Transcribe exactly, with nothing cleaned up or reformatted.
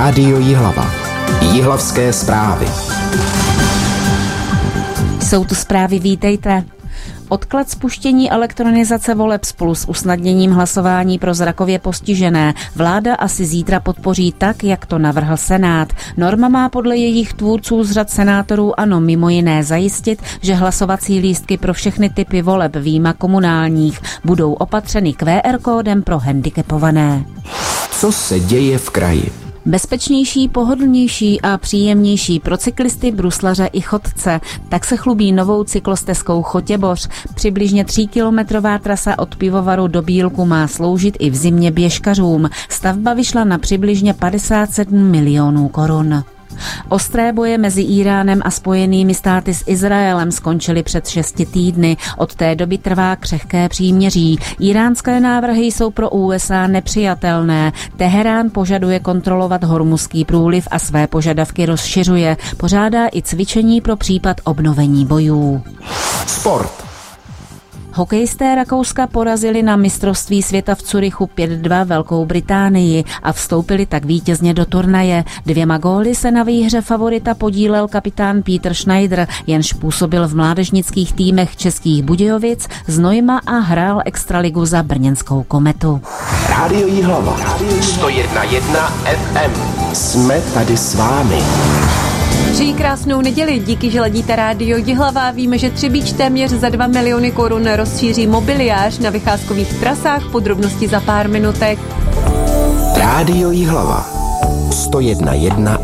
Rádio Jihlava. Jihlavské zprávy. Jsou tu zprávy, vítejte. Odklad spuštění elektronizace voleb spolu s usnadněním hlasování pro zrakově postižené vláda asi zítra podpoří tak, jak to navrhl Senát. Norma má podle jejich tvůrců z řad senátorů ANO mimo jiné zajistit, že hlasovací lístky pro všechny typy voleb vyjma komunálních budou opatřeny Q R kódem pro handicapované. Co se děje v kraji? Bezpečnější, pohodlnější a příjemnější pro cyklisty, bruslaře i chodce. Tak se chlubí novou cyklostezkou Chotěboř. Přibližně tříkilometrová trasa od Pivovaru do Bílku má sloužit i v zimě běžkařům. Stavba vyšla na přibližně padesát sedm milionů korun. Ostré boje mezi Íránem a Spojenými státy s Izraelem skončily před šesti týdny. Od té doby trvá křehké příměří. Íránské návrhy jsou pro U S A nepřijatelné. Teherán požaduje kontrolovat Hormuzský průliv a své požadavky rozšiřuje. Pořádá i cvičení pro případ obnovení bojů. Sport. Hokejisté Rakouska porazili na mistrovství světa v Curychu pět dva Velkou Británii a vstoupili tak vítězně do turnaje. Dvěma góly se na výhře favorita podílel kapitán Peter Schneider, jenž působil v mládežnických týmech Českých Budějovic, Znojma a hrál extraligu za brněnskou Kometu. Rádio Jihlava. sto jedna jedna F M. Jsme tady s vámi. Přeji krásnou neděli, díky, že ladíte Rádio Jihlava. Víme, že Třebíč téměř za dva miliony korun rozšíří mobiliář na vycházkových trasách, podrobnosti za pár minutek. Rádio Jihlava. sto jedna jedna